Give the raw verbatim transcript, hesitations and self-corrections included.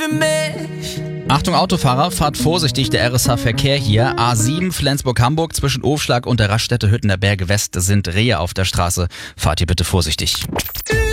für mich. Achtung Autofahrer, fahrt vorsichtig, der R S H-Verkehr hier. A sieben Flensburg-Hamburg zwischen Ofschlag und der Raststätte Hüttener Berge West sind Rehe auf der Straße. Fahrt ihr bitte vorsichtig.